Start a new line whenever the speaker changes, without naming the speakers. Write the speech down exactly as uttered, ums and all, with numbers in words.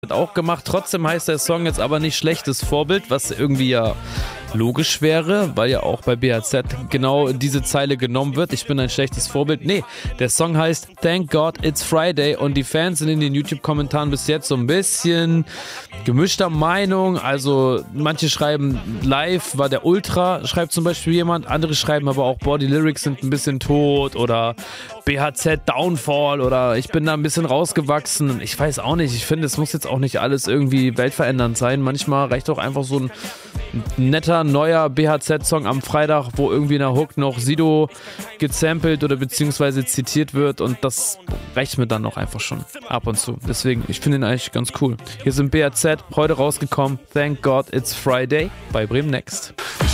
auch gemacht. Trotzdem heißt der Song jetzt aber nicht schlechtes Vorbild, was irgendwie ja logisch wäre, weil ja auch bei B H Z genau diese Zeile genommen wird. Ich bin ein schlechtes Vorbild. Nee, der Song heißt Thank God It's Friday und die Fans sind in den YouTube-Kommentaren bis jetzt so ein bisschen gemischter Meinung. Also manche schreiben, live war der Ultra, schreibt zum Beispiel jemand. Andere schreiben aber auch, boah, die Lyrics sind ein bisschen tot oder B H Z Downfall oder ich bin da ein bisschen rausgewachsen. Ich weiß auch nicht. Ich finde, es muss jetzt auch nicht alles irgendwie weltverändernd sein. Manchmal reicht auch einfach so ein netter, neuer B H Z-Song am Freitag, wo irgendwie in der Hook noch Sido gesampelt oder beziehungsweise zitiert wird und das reicht mir dann auch einfach schon ab und zu. Deswegen, ich finde ihn eigentlich ganz cool. Hier sind B H Z, heute rausgekommen, Thank God It's Friday bei Bremen Next.